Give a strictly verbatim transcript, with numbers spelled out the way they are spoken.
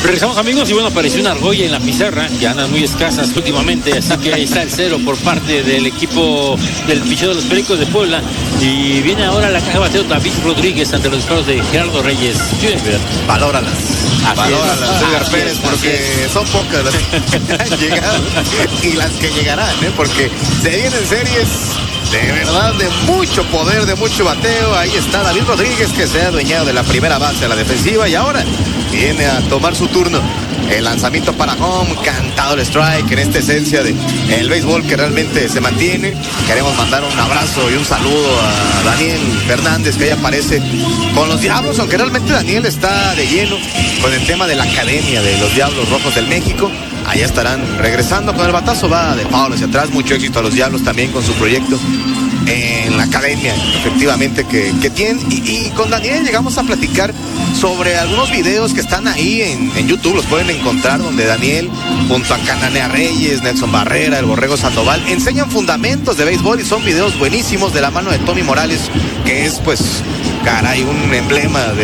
Regresamos, amigos, y bueno, apareció una argolla en la pizarra, que andan muy escasas últimamente, así que ahí está el cero por parte del equipo del picheo de los Pericos de Puebla, y viene ahora la caja de bateo David Rodríguez ante los disparos de Gerardo Reyes junior Valóralas, valóralas, Edgar Pérez, porque son pocas las que han llegado y las que llegarán, ¿eh? Porque se vienen series de verdad de mucho poder, de mucho bateo. Ahí está David Rodríguez, que se ha adueñado de la primera base a la defensiva y ahora viene a tomar su turno. El lanzamiento para home, cantado el strike, en esta esencia de el béisbol que realmente se mantiene. Queremos mandar un abrazo y un saludo a Daniel Fernández, que ya aparece con los Diablos, aunque realmente Daniel está de lleno con el tema de la academia de los Diablos Rojos del México. Allá estarán regresando con el batazo, va de Pablo hacia atrás. Mucho éxito a los Diablos también con su proyecto en la academia, efectivamente, que, que tienen. Y, y con Daniel llegamos a platicar sobre algunos videos que están ahí en, en YouTube, los pueden encontrar, donde Daniel, junto a Cananea Reyes, Nelson Barrera, el Borrego Sandoval, enseñan fundamentos de béisbol, y son videos buenísimos de la mano de Tommy Morales, que es, pues, caray, un emblema de